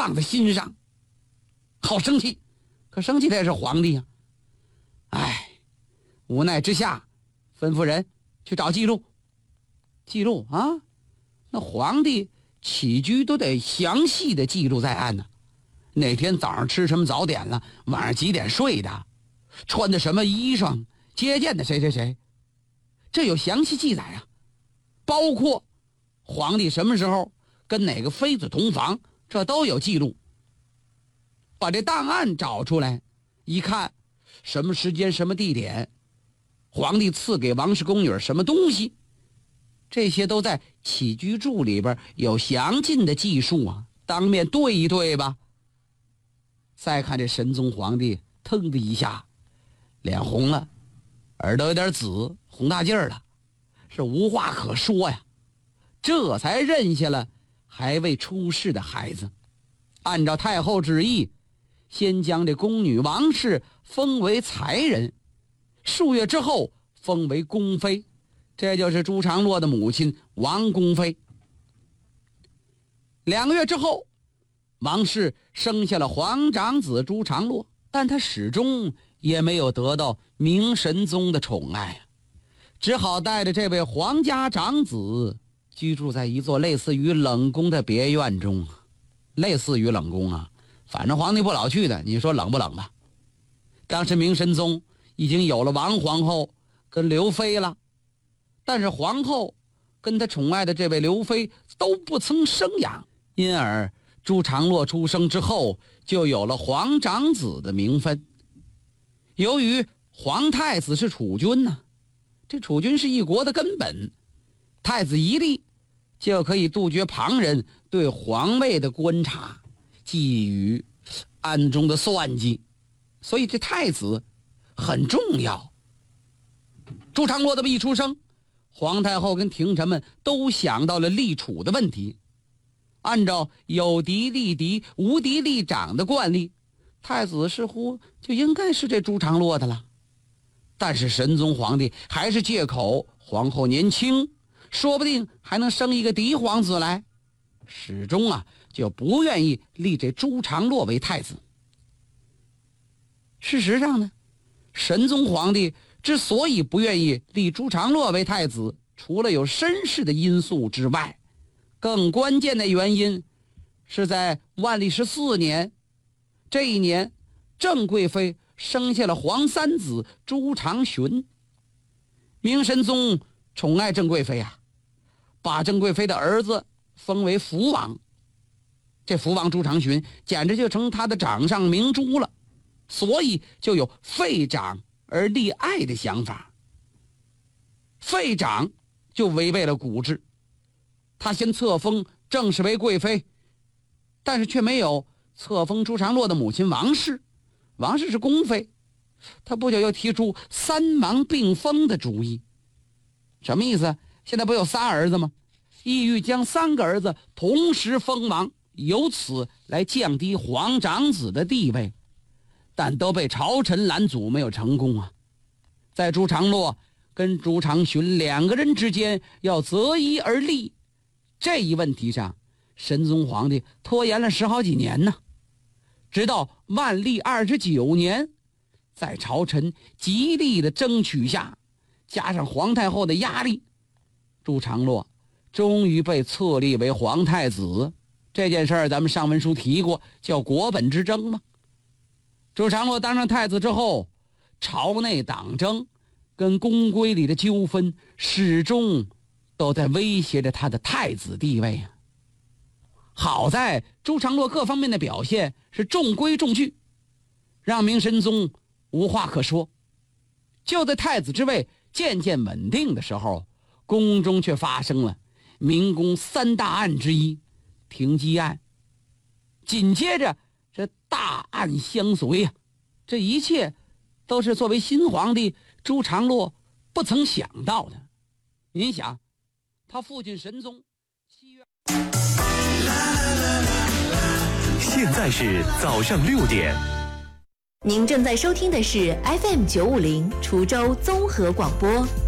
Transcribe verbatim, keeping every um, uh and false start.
放在心上，好生气。可生气的也是皇帝啊！哎，无奈之下，吩咐人去找记录。记录啊，那皇帝起居都得详细的记录在案呢、啊。哪天早上吃什么早点了，晚上几点睡的，穿的什么衣裳，接见的谁谁谁，这有详细记载啊。包括皇帝什么时候跟哪个妃子同房，这都有记录。把这档案找出来一看，什么时间什么地点，皇帝赐给王氏宫女什么东西，这些都在起居注里边有详尽的记述啊，当面对一对吧。再看这神宗皇帝，腾的一下脸红了，耳朵有点紫，红大劲儿了，是无话可说呀。这才认下了还未出世的孩子，按照太后旨意，先将这宫女王氏封为才人，数月之后封为宫妃，这就是朱常洛的母亲王宫妃。两个月之后，王氏生下了皇长子朱常洛，但他始终也没有得到明神宗的宠爱，只好带着这位皇家长子居住在一座类似于冷宫的别院中。类似于冷宫啊，反正皇帝不老去的，你说冷不冷吧？当时明神宗已经有了王皇后跟刘妃了，但是皇后跟他宠爱的这位刘妃都不曾生养，因而朱常洛出生之后就有了皇长子的名分。由于皇太子是储君呢、啊，这储君是一国的根本，太子一立就可以杜绝旁人对皇位的观察，寄予暗中的算计，所以这太子很重要。朱常洛这么一出生，皇太后跟廷臣们都想到了立储的问题。按照有嫡立嫡，无嫡立长的惯例，太子似乎就应该是这朱常洛的了。但是神宗皇帝还是借口皇后年轻，说不定还能生一个嫡皇子来，始终啊就不愿意立这朱常洛为太子。事实上呢，神宗皇帝之所以不愿意立朱常洛为太子，除了有身世的因素之外，更关键的原因是在万历十四年，这一年郑贵妃生下了皇三子朱常洵。明神宗宠爱郑贵妃啊，把郑贵妃的儿子封为福王，这福王朱常洵简直就成他的掌上明珠了，所以就有废长而立爱的想法。废长就违背了古制，他先册封郑氏为贵妃，但是却没有册封朱常洛的母亲王氏，王氏是宫妃，他不久又提出三王并封的主意。什么意思？现在不有仨儿子吗？意欲将三个儿子同时封王，由此来降低皇长子的地位，但都被朝臣拦阻，没有成功啊。在朱常洛跟朱常洵两个人之间要择一而立这一问题上，神宗皇帝拖延了十好几年呢。直到万历二十九年，在朝臣极力的争取下，加上皇太后的压力，朱常洛终于被册立为皇太子。这件事儿咱们上文书提过，叫国本之争嘛。朱常洛当上太子之后，朝内党争跟宫规里的纠纷始终都在威胁着他的太子地位啊。好在朱常洛各方面的表现是中规中矩，让明神宗无话可说。就在太子之位渐渐稳定的时候，宫中却发生了明宫三大案之一停机案，紧接着这大案相随啊，这一切都是作为新皇帝朱常洛不曾想到的。您想，他父亲神宗七月， 现在是早上六点。 您正在收听的是 F M 九五零滁州综合广播。